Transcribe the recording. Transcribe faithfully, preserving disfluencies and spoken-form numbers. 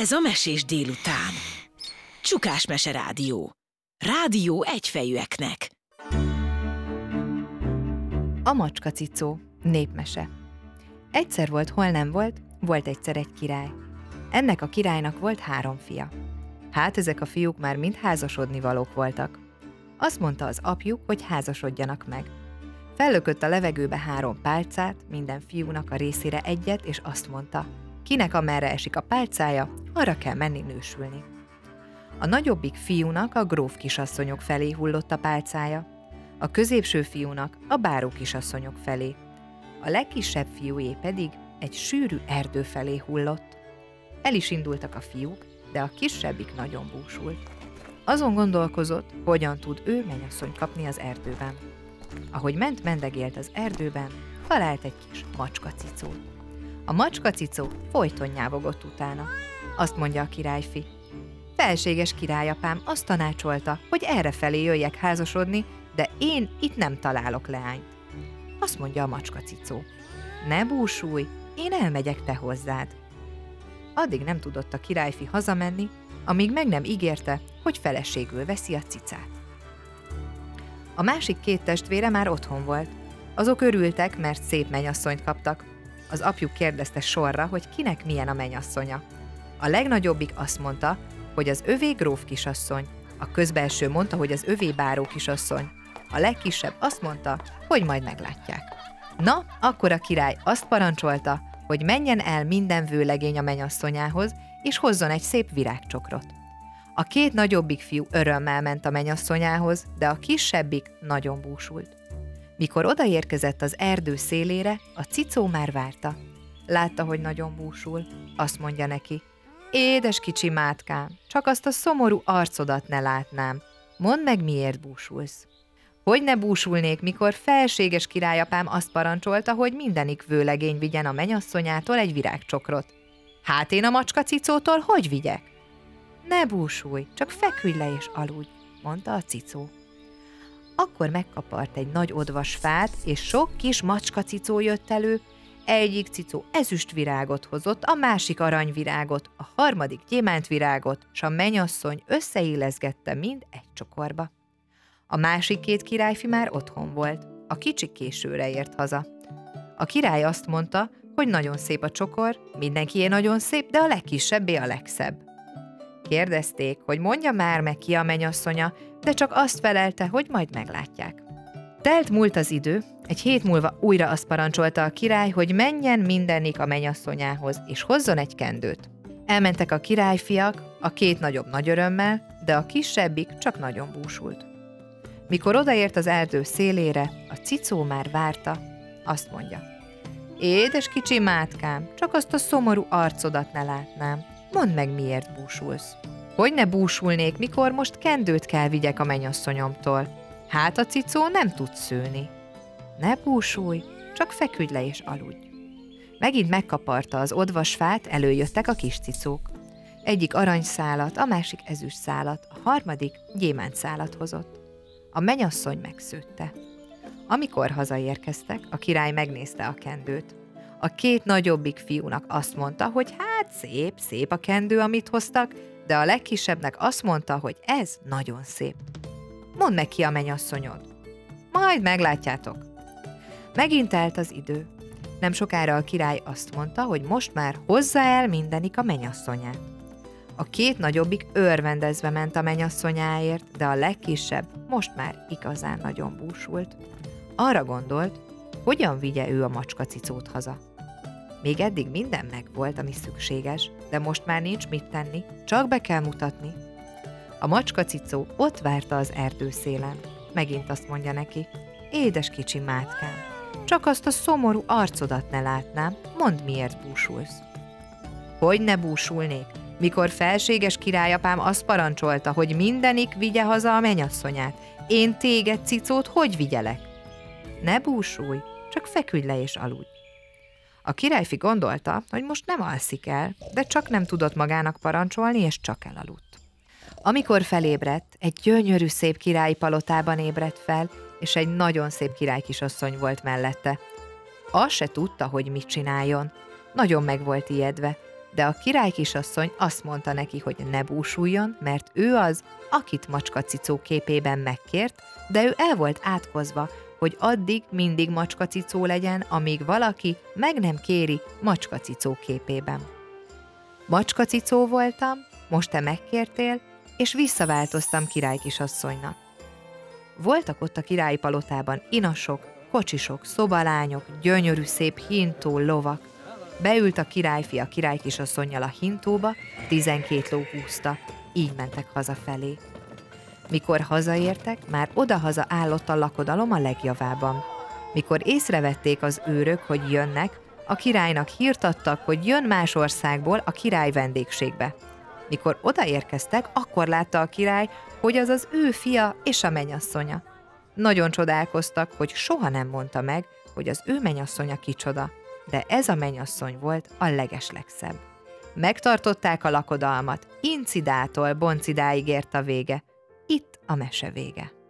Ez a Mesés délután. Csukás Mese Rádió. Rádió egyfejűeknek. A macskacicó. Népmese. Egyszer volt, hol nem volt, volt egyszer egy király. Ennek a királynak volt három fia. Hát ezek a fiúk már mind házasodni valók voltak. Azt mondta az apjuk, hogy házasodjanak meg. Fellökött a levegőbe három pálcát, minden fiúnak a részére egyet, és azt mondta, kinek amerre esik a pálcája, arra kell menni nősülni. A nagyobbik fiúnak a gróf kisasszonyok felé hullott a pálcája, a középső fiúnak a báró kisasszonyok felé, a legkisebb fiúé pedig egy sűrű erdő felé hullott. El is indultak a fiúk, de a kisebbik nagyon búsult. Azon gondolkozott, hogyan tud ő mennyasszonyt kapni az erdőben. Ahogy ment mendegélt az erdőben, talált egy kis macskacicót. A macskacicó folyton nyávogott utána. Azt mondja a királyfi, felséges királyapám azt tanácsolta, hogy errefelé jöjjek házasodni, de én itt nem találok leányt. Azt mondja a macskacicó, ne búsulj, én elmegyek te hozzád. Addig nem tudott a királyfi hazamenni, amíg meg nem ígérte, hogy feleségül veszi a cicát. A másik két testvére már otthon volt. Azok örültek, mert szép mennyasszonyt kaptak. Az apjuk kérdezte sorra, hogy kinek milyen a mennyasszonya. A legnagyobbik azt mondta, hogy az övé gróf kisasszony, a közbelső mondta, hogy az övé báró kisasszony, a legkisebb azt mondta, hogy majd meglátják. Na, akkor a király azt parancsolta, hogy menjen el minden vőlegény a mennyasszonyához, és hozzon egy szép virágcsokrot. A két nagyobbik fiú örömmel ment a mennyasszonyához, de a kisebbik nagyon búsult. Mikor odaérkezett az erdő szélére, a cicó már várta. Látta, hogy nagyon búsul. Azt mondja neki, édes kicsi mátkám, csak azt a szomorú arcodat ne látnám. Mondd meg, miért búsulsz. Hogy ne búsulnék, mikor felséges királyapám azt parancsolta, hogy mindenik vőlegény vigyen a mennyasszonyától egy virágcsokrot. Hát én a macskacicótól hogy vigyek? Ne búsulj, csak feküdj le és aludj, mondta a cicó. Akkor megkapart egy nagy odvas fát, és sok kis macskacicó jött elő, egyik cicó ezüstvirágot hozott, a másik aranyvirágot, a harmadik gyémántvirágot, s a mennyasszony összeilleszgette mind egy csokorba. A másik két királyfi már otthon volt, a kicsi későre ért haza. A király azt mondta, hogy nagyon szép a csokor, mindenkié nagyon szép, de a legkisebbé a legszebb. Kérdezték, hogy mondja már meg ki a mennyasszonya, de csak azt felelte, hogy majd meglátják. Telt múlt az idő, egy hét múlva újra azt parancsolta a király, hogy menjen mindenik a mennyasszonyához, és hozzon egy kendőt. Elmentek a királyfiak, a két nagyobb nagy örömmel, de a kisebbik csak nagyon búsult. Mikor odaért az erdő szélére, a cicó már várta, azt mondja, édes kicsi mátkám, csak azt a szomorú arcodat ne látnám. Mondd meg, miért búsulsz. Hogy ne búsulnék, mikor most kendőt kell vigyek a mennyasszonyomtól. Hát a cicó nem tud szőni. Ne búsulj, csak feküdj le és aludj. Megint megkaparta az odvas fát, előjöttek a kis cicók. Egyik aranyszálat, a másik ezüstszálat, a harmadik gyémántszálat hozott. A mennyasszony megszőtte. Amikor hazaérkeztek, a király megnézte a kendőt. A két nagyobbik fiúnak azt mondta, hogy hát szép, szép a kendő, amit hoztak, de a legkisebbnek azt mondta, hogy ez nagyon szép. Mondd meg ki a mennyasszonyod. Majd meglátjátok. Megint telt az idő. Nem sokára a király azt mondta, hogy most már hozza el mindenik a mennyasszonyát. A két nagyobbik örvendezve ment a mennyasszonyáért, de a legkisebb most már igazán nagyon búsult. Arra gondolt, hogyan vigye ő a macskacicót haza. Még eddig minden megvolt, ami szükséges, de most már nincs mit tenni, csak be kell mutatni. A macskacicó ott várta az erdőszélen. Megint azt mondja neki, édes kicsi mátkám, csak azt a szomorú arcodat ne látnám, mondd, miért búsulsz. Hogy ne búsulnék, mikor felséges királyapám azt parancsolta, hogy mindenik vigye haza a mennyasszonyát, én téged, cicót, hogy vigyelek? Ne búsulj, csak feküdj le és aludj. A királyfi gondolta, hogy most nem alszik el, de csak nem tudott magának parancsolni, és csak elaludt. Amikor felébredt, egy gyönyörű szép királyi palotában ébredt fel, és egy nagyon szép királykisasszony volt mellette. Azt se tudta, hogy mit csináljon. Nagyon meg volt ijedve. de a király kisasszony azt mondta neki, hogy ne búsuljon, mert ő az, akit Macskacicó képében megkért, de ő el volt átkozva, hogy addig mindig Macskacicó legyen, amíg valaki meg nem kéri Macskacicó képében. Macskacicó voltam, most te megkértél, és visszaváltoztam királykisasszonynak. Voltak ott a királyi palotában inasok, kocsisok, szobalányok, gyönyörű szép hintó lovak. Beült a királyfi a királykisasszonnyal a hintóba, tizenkét ló húzta, így mentek hazafelé. Mikor hazaértek, már odahaza állott a lakodalom a legjavában. Mikor észrevették az őrök, hogy jönnek, a királynak hírt adtak, hogy jön más országból a király vendégségbe. Mikor odaérkeztek, akkor látta a király, hogy az az ő fia és a menyasszonya. Nagyon csodálkoztak, hogy soha nem mondta meg, hogy az ő menyasszonya kicsoda, de ez a menyasszony volt a legeslegszebb. Megtartották a lakodalmat, incidától boncidáig ért a vége. Itt a mese vége.